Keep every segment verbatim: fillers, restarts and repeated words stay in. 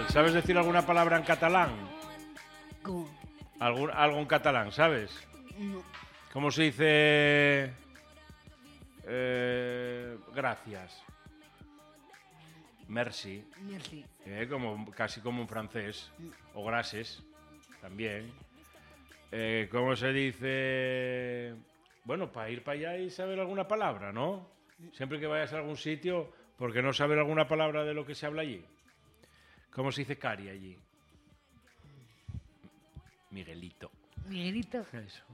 tal? ¿Sabes decir alguna palabra en catalán? ¿Cómo? ¿Algún, algo en catalán, sabes? No. ¿Cómo se dice? Eh, gracias. Merci. Merci. Eh, como, casi como un francés. O gracias, también. Eh, ¿Cómo se dice? Bueno, para ir para allá y saber alguna palabra, ¿no? Siempre que vayas a algún sitio, ¿por qué no saber alguna palabra de lo que se habla allí? ¿Cómo se dice cari allí? Miguelito. Miguelito. Eso.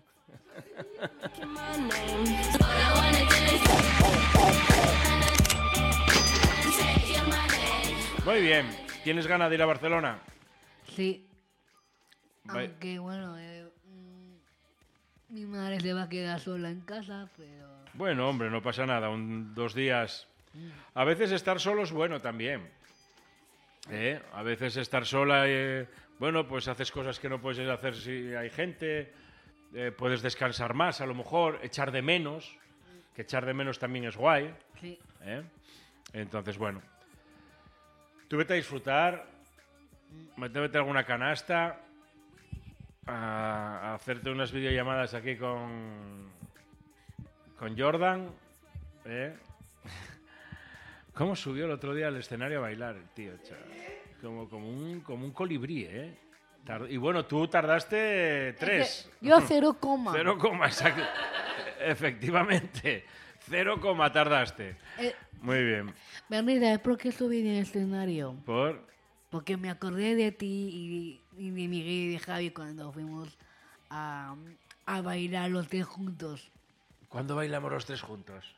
Muy bien. ¿Tienes ganas de ir a Barcelona? Sí. Va- Aunque bueno, eh, mm, mi madre se va a quedar sola en casa, pero... Bueno, hombre, no pasa nada. Un, dos días. A veces estar solo es bueno también. ¿Eh? A veces estar sola, eh, bueno, pues haces cosas que no puedes hacer si hay gente. Eh, puedes descansar más, a lo mejor, echar de menos. Que echar de menos también es guay. Sí. ¿Eh? Entonces, bueno. Tú vete a disfrutar. Vete a meter alguna canasta. A, a hacerte unas videollamadas aquí con. Con Jordan. ¿Eh? ¿Cómo subió el otro día al escenario a bailar el tío, chaval? Como, como, un, como un colibrí, ¿eh? Tard- y bueno, tú tardaste tres. Yo cero coma. Cero coma, exacto. Efectivamente. Cero coma tardaste. Eh, Muy bien. Bernie, ¿sabes por qué subí en el escenario? Por... Porque me acordé de ti y, y de Miguel y de Javi cuando fuimos a, a bailar los tres juntos. ¿Cuándo bailamos los tres juntos?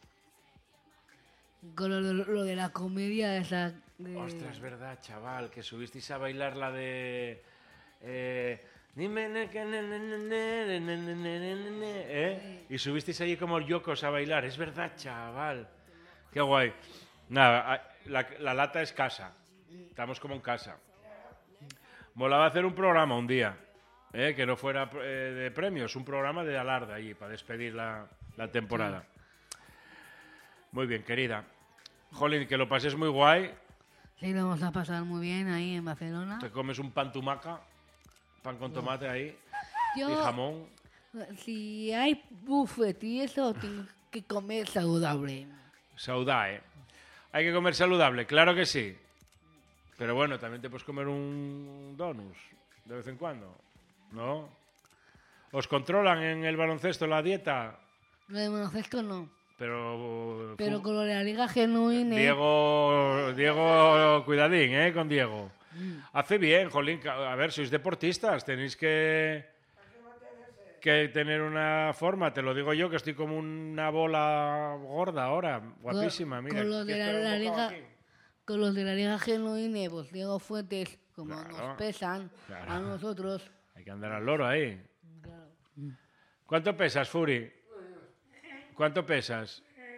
Con lo, lo- lo de la comedia esa... de- Ostras, verdad, chaval, que subisteis a bailar la de... Eh, dime ne- que ne- ne- ne- ne- ne- ne- ne- ne- ne- ne, ¿eh? Y subisteis allí como yocos a bailar. Es verdad, chaval. Qué guay. Nada, a- la, la lata es casa. Estamos como en casa. Molaba hacer un programa un día, ¿eh? Que no fuera eh, de premios, un programa de alarde allí para despedir la, la temporada. Muy bien, querida. Jolín, que lo pases muy guay. Sí, lo vamos a pasar muy bien ahí en Barcelona. Te comes un pan tumaca, pan con tomate ahí, Yo, y jamón. si hay buffet y eso, tengo que comer saludable. Saudá, ¿eh? Hay que comer saludable, claro que sí. Pero bueno, también te puedes comer un donus de vez en cuando, ¿no? ¿Os controlan en el baloncesto la dieta? Lo de baloncesto no. Pero... Pero fu- con lo de la Liga Genuine... Diego, Diego, cuidadín, ¿eh? Con Diego. Hace bien, jolín. ca- A ver, sois deportistas, tenéis que, que tener una forma. Te lo digo yo, que estoy como una bola gorda ahora, guapísima. con- Mira, con los de ¿quieres la- que haga la un bocado Liga- aquí? Con los de la Liga Genuine, pues Diego Fuentes, como Claro, nos pesan claro. a nosotros... Hay que andar al loro ahí. Claro. ¿Cuánto pesas, Furi? ¿Cuánto pesas?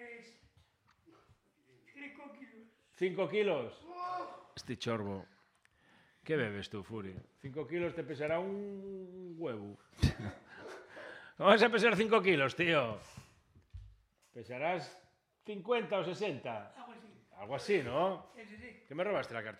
¿Cinco kilos? Este chorbo. ¿Qué bebes tú, Furi? Cinco kilos te pesará un huevo. ¿Cómo vas a pesar cinco kilos, tío? ¿Pesarás cincuenta o sesenta? Algo así. Algo así, ¿no? ¿Que me robaste la cartera?